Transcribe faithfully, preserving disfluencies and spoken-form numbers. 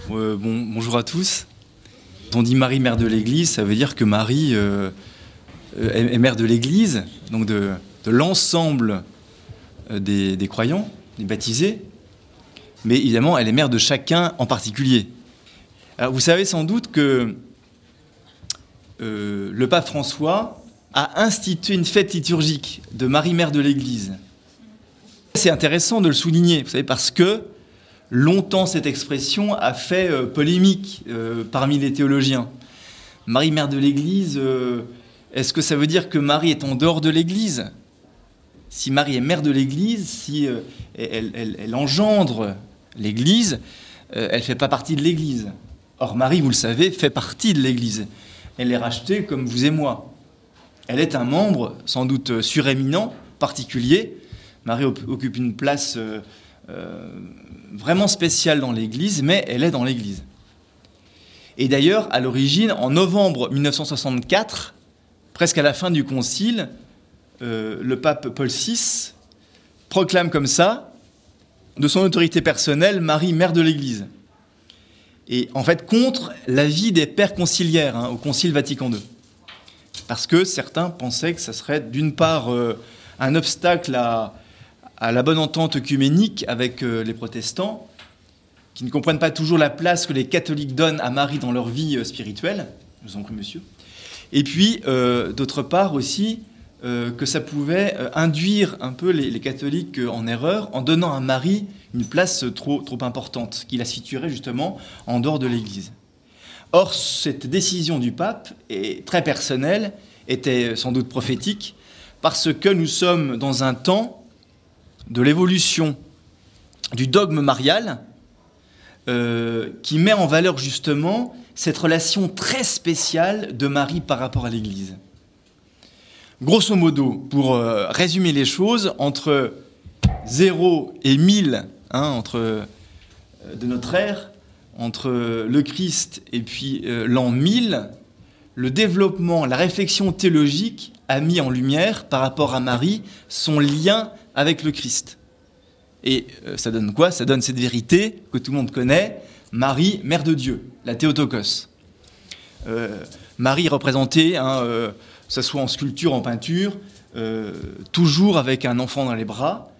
Euh, bon, bonjour à tous. On dit Marie, mère de l'Église, ça veut dire que Marie euh, est, est mère de l'Église, donc de, de l'ensemble des, des croyants, des baptisés. Mais évidemment, elle est mère de chacun en particulier. Alors, vous savez sans doute que euh, le pape François a institué une fête liturgique de Marie, mère de l'Église. C'est intéressant de le souligner, vous savez, parce que longtemps cette expression a fait euh, polémique euh, parmi les théologiens. Marie, mère de l'Église, euh, est-ce que ça veut dire que Marie est en dehors de l'Église ? Si Marie est mère de l'Église, si euh, elle, elle, elle engendre l'Église, euh, elle ne fait pas partie de l'Église. Or, Marie, vous le savez, fait partie de l'Église. Elle est rachetée comme vous et moi. Elle est un membre, sans doute suréminent, particulier. Marie occupe une place euh, euh, vraiment spéciale dans l'Église, mais elle est dans l'Église. Et d'ailleurs, à l'origine, en novembre mille neuf cent soixante-quatre, presque à la fin du Concile, euh, le pape Paul six proclame comme ça, de son autorité personnelle, Marie, mère de l'Église. Et en fait, contre l'avis des pères conciliaires hein, au Concile Vatican deux. Parce que certains pensaient que ça serait d'une part euh, un obstacle à, à la bonne entente œcuménique avec euh, les protestants, qui ne comprennent pas toujours la place que les catholiques donnent à Marie dans leur vie euh, spirituelle. Je vous en prie, monsieur. Et puis, euh, d'autre part aussi, euh, que ça pouvait euh, induire un peu les, les catholiques euh, en erreur en donnant à Marie une place trop, trop importante, qui la situerait justement en dehors de l'Église. Or, cette décision du pape est très personnelle, était sans doute prophétique, parce que nous sommes dans un temps de l'évolution du dogme marial euh, qui met en valeur justement cette relation très spéciale de Marie par rapport à l'Église. Grosso modo, pour euh, résumer les choses, entre zéro et mille, hein, entre, euh, de notre ère, entre le Christ et puis euh, l'an mille, le développement, la réflexion théologique a mis en lumière, par rapport à Marie, son lien avec le Christ. Et euh, ça donne quoi ? Ça donne cette vérité que tout le monde connaît, Marie, mère de Dieu, la Théotokos. Euh, Marie représentée, hein, euh, que ce soit en sculpture, en peinture, euh, toujours avec un enfant dans les bras,